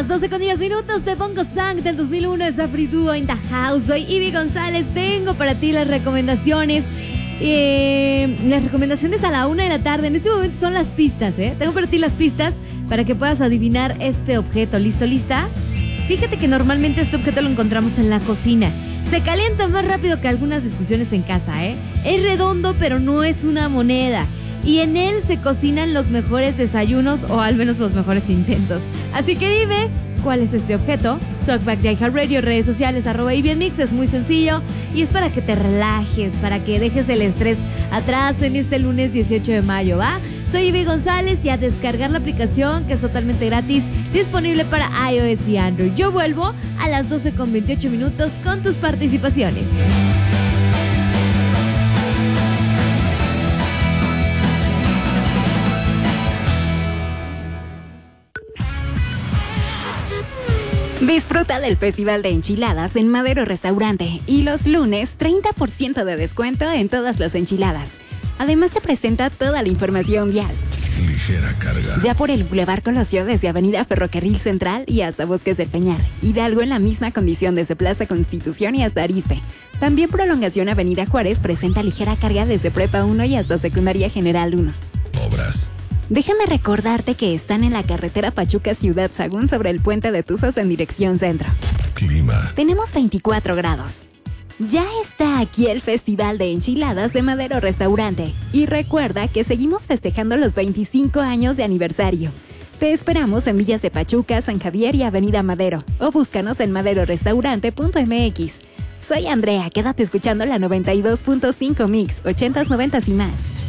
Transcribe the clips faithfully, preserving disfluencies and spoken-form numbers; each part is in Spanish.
las doce con diez minutos de Bongo Sang del dos mil uno, es Afri Duo in the house. Soy Ivy González, tengo para ti las recomendaciones. Eh, las recomendaciones a la una de la tarde. En este momento son las pistas, ¿eh? Tengo para ti las pistas para que puedas adivinar este objeto. ¿Listo, lista? Fíjate que normalmente este objeto lo encontramos en la cocina. Se calienta más rápido que algunas discusiones en casa, ¿eh? Es redondo, pero no es una moneda. Y en él se cocinan los mejores desayunos, o al menos los mejores intentos. Así que dime, ¿cuál es este objeto? Talkback de iHeartRadio, redes sociales, arroba Ivy en Mix. Es muy sencillo y es para que te relajes, para que dejes el estrés atrás en este lunes dieciocho de mayo, ¿va? Soy Ivy González y a descargar la aplicación, que es totalmente gratis, disponible para iOS y Android. Yo vuelvo a las doce con veintiocho minutos con tus participaciones. Disfruta del Festival de Enchiladas en Madero Restaurante y los lunes treinta por ciento de descuento en todas las enchiladas. Además te presenta toda la información vial. Ligera carga. Ya por el Boulevard Colosio desde Avenida Ferrocarril Central y hasta Bosques del Peñar. Hidalgo en la misma condición desde Plaza Constitución y hasta Arizpe. También prolongación Avenida Juárez presenta ligera carga desde Prepa uno y hasta Secundaria General uno. Obras. Déjame recordarte que están en la carretera Pachuca Ciudad Sagún sobre el puente de Tuzos en dirección centro. Clima. Tenemos veinticuatro grados. Ya está aquí el Festival de Enchiladas de Madero Restaurante. Y recuerda que seguimos festejando los veinticinco años de aniversario. Te esperamos en Villas de Pachuca, San Javier y Avenida Madero. O búscanos en madero restaurante punto m x. Soy Andrea, quédate escuchando la noventa y dos punto cinco Mix, ochentas, noventas y más.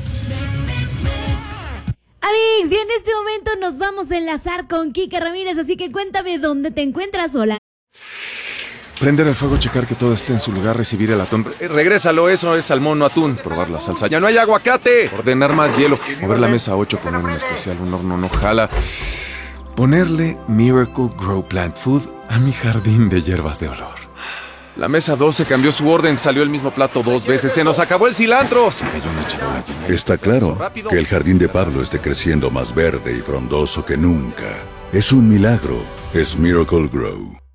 Amigos, y en este momento nos vamos a enlazar con Kike Ramírez, así que cuéntame dónde te encuentras. Hola. Prender el fuego, checar que todo esté en su lugar, recibir el atún. Eh, regrésalo, eso es salmón, no atún. Probar la salsa. ¡Ya no hay aguacate! Ordenar más hielo. Mover la mesa ocho, poner un especial, un horno no jala. Ponerle Miracle Grow Plant Food a mi jardín de hierbas de olor. La mesa doce cambió su orden, salió el mismo plato dos veces. ¡Se nos acabó el cilantro! Se cayó una charola llena. Está claro que el jardín de Pablo esté creciendo más verde y frondoso que nunca. Es un milagro. Es Miracle Grow.